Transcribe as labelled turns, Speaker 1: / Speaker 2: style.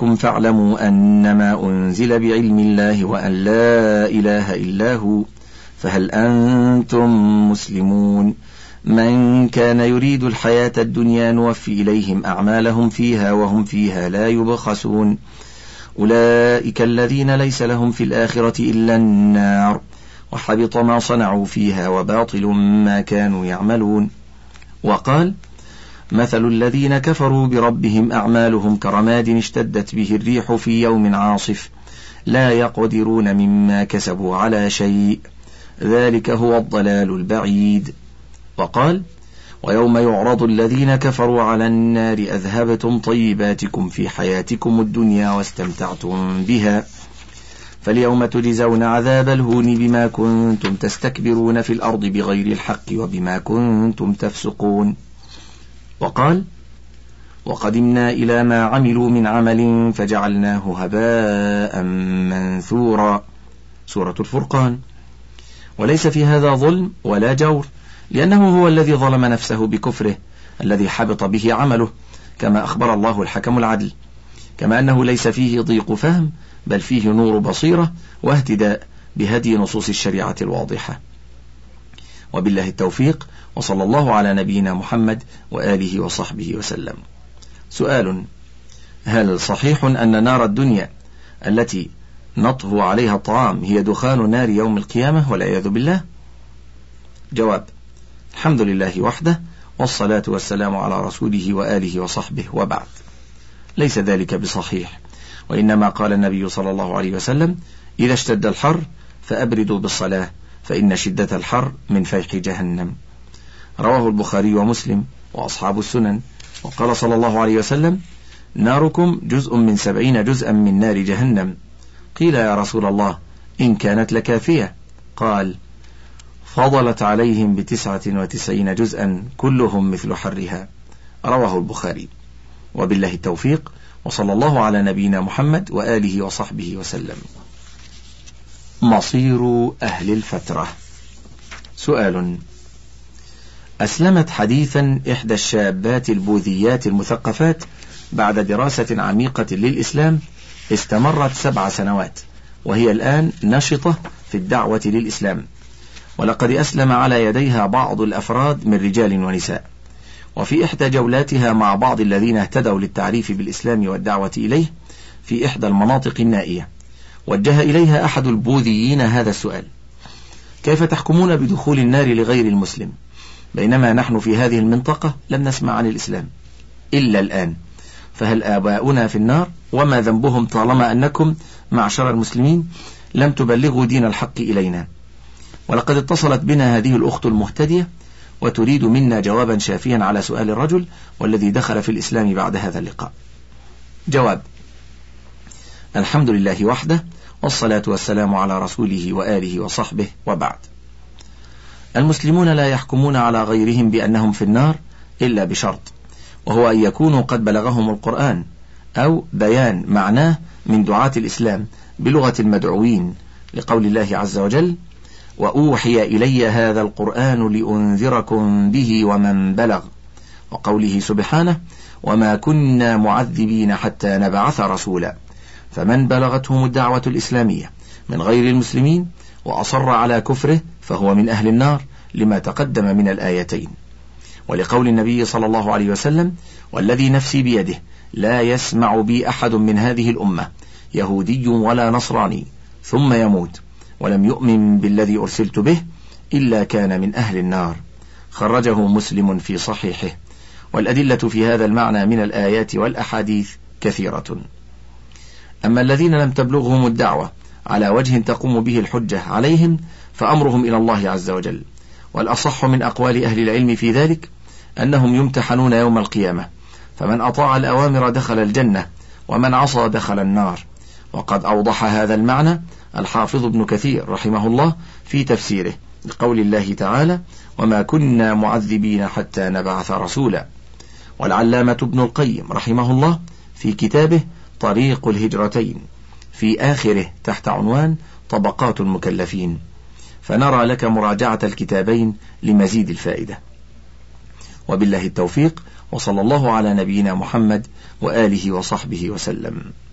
Speaker 1: جاءكم فاعلموا أنما أنزل بعلم الله وأن لا إله إلا هو فهل أنتم مسلمون. من كان يريد الحياة الدنيا نوفي إليهم أعمالهم فيها وهم فيها لا يبخسون. أولئك الذين ليس لهم في الآخرة إلا النار وحبط ما صنعوا فيها وباطل ما كانوا يعملون. وقال: مثل الذين كفروا بربهم أعمالهم كرماد اشتدت به الريح في يوم عاصف لا يقدرون مما كسبوا على شيء ذلك هو الضلال البعيد. وقال: ويوم يعرض الذين كفروا على النار أذهبتم طيباتكم في حياتكم الدنيا واستمتعتم بها فاليوم تجزون عذاب الهون بما كنتم تستكبرون في الأرض بغير الحق وبما كنتم تفسقون. وقال: وقدمنا إلى ما عملوا من عمل فجعلناه هباء منثورا. سورة الفرقان. وليس في هذا ظلم ولا جور، لأنه هو الذي ظلم نفسه بكفره الذي حبط به عمله، كما أخبر الله الحكم العدل، كما أنه ليس فيه ضيق فهم بل فيه نور بصيرة واهتداء بهدي نصوص الشريعة الواضحة. وبالله التوفيق، وصلى الله على نبينا محمد وآله وصحبه وسلم. سؤال: هل صحيح أن نار الدنيا التي نطهو عليها الطعام هي دخان نار يوم القيامة والعياذ بالله؟ جواب: الحمد لله وحده، والصلاة والسلام على رسوله وآله وصحبه، وبعد. ليس ذلك بصحيح، وإنما قال النبي صلى الله عليه وسلم: إذا اشتد الحر فأبردوا بالصلاة فإن شدة الحر من فيح جهنم. رواه البخاري ومسلم وأصحاب السنن. وقال صلى الله عليه وسلم: ناركم جزء من 70 جزءا من نار جهنم. قيل: يا رسول الله إن كانت لكافية؟ قال: فضلت عليهم ب99 جزءا كلهم مثل حرها. رواه البخاري. وبالله التوفيق، وصلى الله على نبينا محمد وآله وصحبه وسلم. مصير أهل الفترة. سؤال: أسلمت حديثا إحدى الشابات البوذيات المثقفات بعد دراسة عميقة للإسلام استمرت 7 سنوات، وهي الآن نشطة في الدعوة للإسلام، ولقد أسلم على يديها بعض الأفراد من رجال ونساء. وفي إحدى جولاتها مع بعض الذين اهتدوا للتعريف بالإسلام والدعوة إليه في إحدى المناطق النائية، وجه إليها أحد البوذيين هذا السؤال: كيف تحكمون بدخول النار لغير المسلم بينما نحن في هذه المنطقة لم نسمع عن الإسلام إلا الآن؟ فهل آباؤنا في النار؟ وما ذنبهم طالما أنكم معشر المسلمين لم تبلغوا دين الحق إلينا؟ ولقد اتصلت بنا هذه الأخت المهتدية وتريد منا جوابا شافيا على سؤال الرجل والذي دخل في الإسلام بعد هذا اللقاء. جواب: الحمد لله وحده، والصلاة والسلام على رسوله وآله وصحبه، وبعد. المسلمون لا يحكمون على غيرهم بأنهم في النار إلا بشرط، وهو أن يكونوا قد بلغهم القرآن أو بيان معناه من دعاة الإسلام بلغة المدعوين، لقول الله عز وجل: وأوحي إلي هذا القرآن لأنذركم به ومن بلغ، وقوله سبحانه: وما كنا معذبين حتى نبعث رسولا. فمن بلغتهم الدعوة الإسلامية من غير المسلمين وأصر على كفره فهو من أهل النار، لما تقدم من الآيتين، ولقول النبي صلى الله عليه وسلم: والذي نفسي بيده لا يسمع بي أحد من هذه الأمة يهودي ولا نصراني ثم يموت ولم يؤمن بالذي أرسلت به إلا كان من أهل النار. خرجه مسلم في صحيحه. والأدلة في هذا المعنى من الآيات والأحاديث كثيرة. أما الذين لم تبلغهم الدعوة على وجه تقوم به الحجة عليهم فأمرهم إلى الله عز وجل. والأصح من أقوال أهل العلم في ذلك أنهم يمتحنون يوم القيامة، فمن أطاع الأوامر دخل الجنة، ومن عصى دخل النار. وقد أوضح هذا المعنى الحافظ ابن كثير رحمه الله في تفسيره لقول الله تعالى: وما كنا معذبين حتى نبعث رسولا. والعلامة ابن القيم رحمه الله في كتابه طريق الهجرتين في آخره تحت عنوان طبقات المكلفين، فنرى لك مراجعة الكتابين لمزيد الفائدة. وبالله التوفيق، وصلى الله على نبينا محمد وآله وصحبه وسلم.